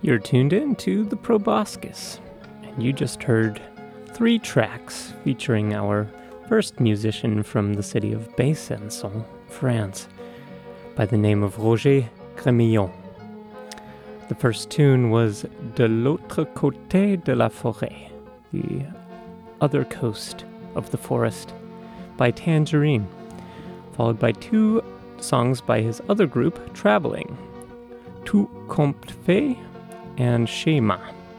You're tuned in to the Proboscis, and you just heard 3 tracks featuring our first musician from the city of Besançon, France, by the name of Roger Grémillon. The first tune was De l'autre côté de la forêt, the other coast of the forest, by Tangerine, followed by 2 songs by his other group, Traveling, Tout compte fait and Schéma.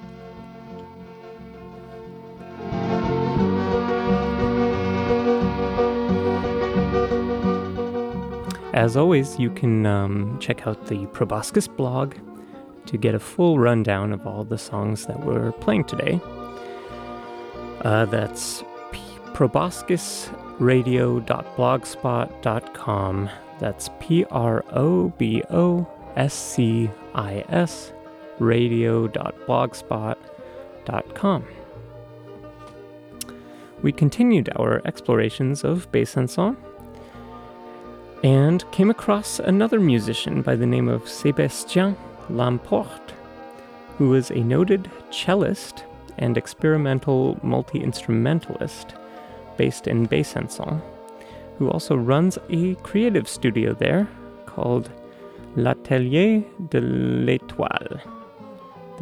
As always, you can check out the Proboscis blog to get a full rundown of all the songs that we're playing today. That's proboscisradio.blogspot.com. That's PROBOSCIS radio.blogspot.com. We continued our explorations of Besançon and came across another musician by the name of Sébastien Lamporte, who is a noted cellist and experimental multi-instrumentalist based in Besançon, who also runs a creative studio there called L'Atelier de l'Étoile.